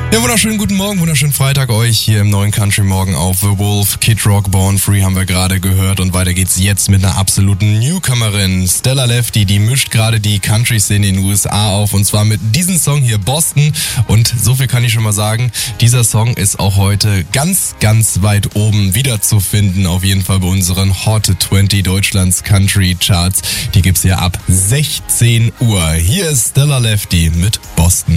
Ja, wunderschönen guten Morgen, wunderschönen Freitag euch hier im neuen Country Morgen auf The Wolf. Kid Rock, Born Free haben wir gerade gehört und weiter geht's jetzt mit einer absoluten Newcomerin. Stella Lefty, die mischt gerade die Country-Szene in den USA auf und zwar mit diesem Song hier, Boston. Und so viel kann ich schon mal sagen, dieser Song ist auch heute ganz, ganz weit oben wiederzufinden. Auf jeden Fall bei unseren Hot 20 Deutschlands Country Charts. Die gibt's hier ab 16 Uhr. Hier ist Stella Lefty mit Boston.